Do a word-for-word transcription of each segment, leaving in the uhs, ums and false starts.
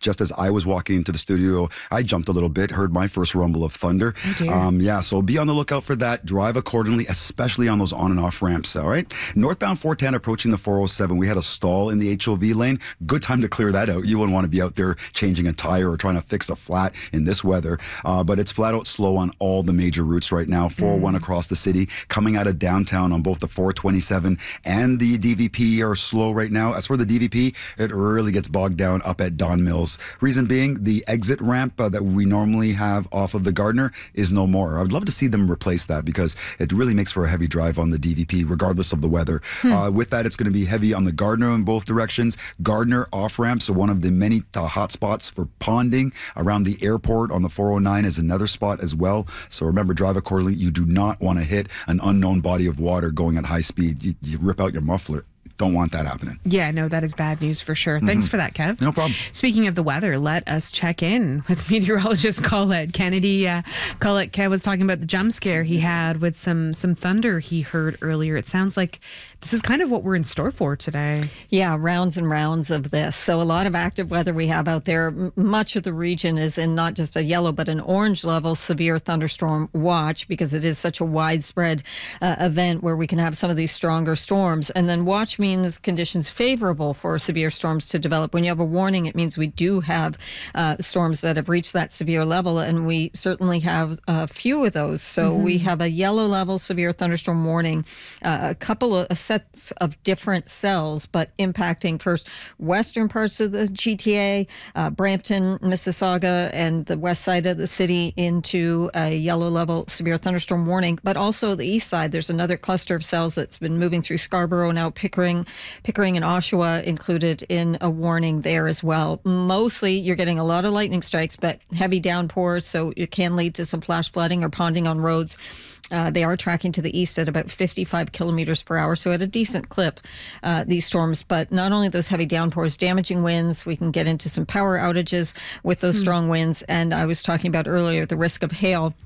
just as I was walking into the studio, I jumped a little bit, heard my first rumble of thunder. Oh dear. Um, yeah, so be on the lookout for that. Drive accordingly, especially on those on and off ramps, all right? Northbound four ten approaching the four oh seven. We had a stall in the H O V lane. Good time to clear that out. You wouldn't want to be out there changing a tire or trying to fix a flat in this weather. Uh, but it's flat out slow on all the major routes right now. four oh one mm. across the city, coming out of downtown on both the four twenty-seven and the D V P are slow right now. As for the D V P, it really gets bogged down up at Don Mills. Reason being, the exit ramp uh, that we normally have off of the Gardner is no more. I would love to see them replace that because it really makes for a heavy drive on the D V P regardless of the weather. Hmm. Uh, with that, it's going to be heavy on the Gardner in both directions. Gardner off ramps are one of the many uh, hot spots for ponding. Around the airport on the four oh nine is another spot as well. So remember, drive accordingly. You do not want to hit an unknown body of water going at high speed. You, you rip out your muffler. Don't want that happening. Yeah, no, that is bad news for sure. Mm-hmm. Thanks for that, Kev. No problem. Speaking of the weather, let us check in with meteorologist Colette Kennedy. Uh, Colette, Kev was talking about the jump scare he had with some some thunder he heard earlier. It sounds like this is kind of what we're in store for today. Yeah, rounds and rounds of this. So a lot of active weather we have out there. M- much of the region is in not just a yellow, but an orange level severe thunderstorm watch because it is such a widespread uh, event where we can have some of these stronger storms. And then watch means conditions favorable for severe storms to develop. When you have a warning, it means we do have uh, storms that have reached that severe level, and we certainly have a few of those. So mm-hmm. we have a yellow level severe thunderstorm warning, uh, a couple of sets of different cells, but impacting first western parts of the G T A, uh, Brampton, Mississauga, and the west side of the city into a yellow level severe thunderstorm warning, but also the east side. There's another cluster of cells that's been moving through Scarborough, now Pickering, Pickering and Oshawa included in a warning there as well. Mostly you're getting a lot of lightning strikes, but heavy downpours, so it can lead to some flash flooding or ponding on roads. Uh, they are tracking to the east at about fifty-five kilometers per hour, so at a decent clip, uh, these storms. But not only those heavy downpours, damaging winds, we can get into some power outages with those hmm. strong winds. And I was talking about earlier the risk of hail,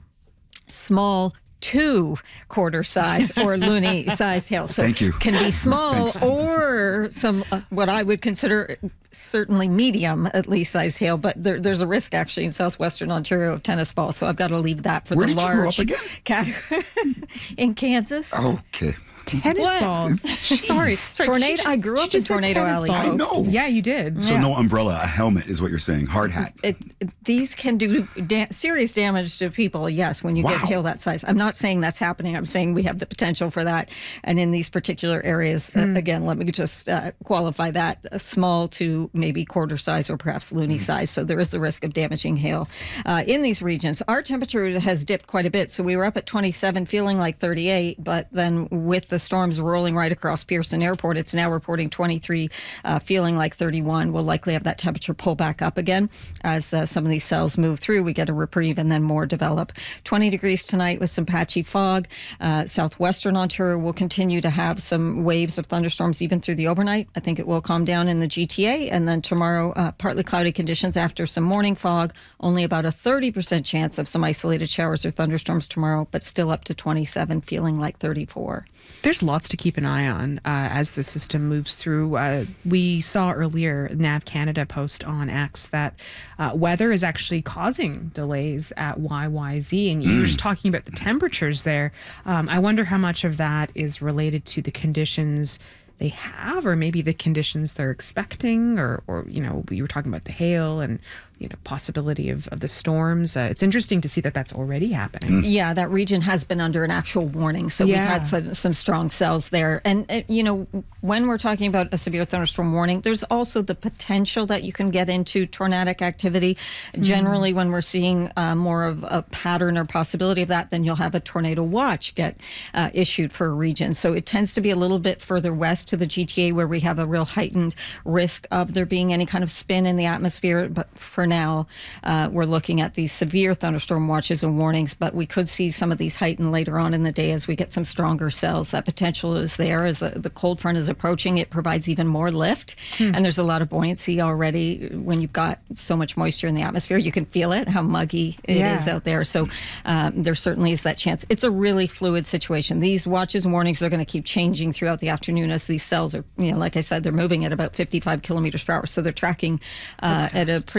small two quarter size or loony size hail. So Thank you. Can be small or some uh, what I would consider certainly medium, at least size hail. But there, there's a risk actually in southwestern Ontario of tennis balls. So I've got to leave that for Where the did large you grow up again? category in Kansas. Okay. Tennis What? balls. Sorry, sorry. Tornado. She- I grew she up in just said Tornado tennis Alley, balls. folks. I know. Yeah, you did. So Yeah. no umbrella, a helmet is what you're saying. Hard hat. It, it, these can do da- serious damage to people, yes, when you Wow. get hail that size. I'm not saying that's happening. I'm saying we have the potential for that. And in these particular areas, Hmm. uh, again, let me just uh, qualify that, uh, small to maybe quarter size or perhaps loony Hmm. size. So there is the risk of damaging hail. Uh, in these regions, our temperature has dipped quite a bit. So we were up at twenty-seven, feeling like thirty-eight. But then with the storms rolling right across Pearson Airport, it's now reporting twenty-three, uh, feeling like thirty-one. We'll likely have that temperature pull back up again as uh, some of these cells move through. We get a reprieve and then more develop. twenty degrees tonight with some patchy fog. Uh, southwestern Ontario will continue to have some waves of thunderstorms even through the overnight. I think it will calm down in the G T A. And then tomorrow, uh, partly cloudy conditions after some morning fog. Only about a thirty percent chance of some isolated showers or thunderstorms tomorrow, but still up to twenty-seven, feeling like thirty-four. There's lots to keep an eye on uh, as the system moves through. Uh, we saw earlier Nav Canada post on X that uh, weather is actually causing delays at Y Y Z. And you mm. were just talking about the temperatures there. Um, I wonder how much of that is related to the conditions they have, or maybe the conditions they're expecting, or, or you know, you were talking about the hail and, you know, possibility of, of the storms. Uh, it's interesting to see that that's already happening. Yeah, that region has been under an actual warning. So Yeah. we've had some, some strong cells there. And, uh, you know, when we're talking about a severe thunderstorm warning, there's also the potential that you can get into tornadic activity. Generally, when we're seeing uh, more of a pattern or possibility of that, then you'll have a tornado watch get uh, issued for a region. So it tends to be a little bit further west to the G T A where we have a real heightened risk of there being any kind of spin in the atmosphere. But for now, uh, we're looking at these severe thunderstorm watches and warnings, but we could see some of these heighten later on in the day as we get some stronger cells. That potential is there as a, the cold front is approaching. It provides even more lift, hmm. and there's a lot of buoyancy already when you've got so much moisture in the atmosphere. You can feel it, how muggy it Yeah. is out there. So um, there certainly is that chance. It's a really fluid situation. These watches and warnings are going to keep changing throughout the afternoon as these cells are, you know, like I said, they're moving at about fifty-five kilometers per hour. So they're tracking uh, at a pretty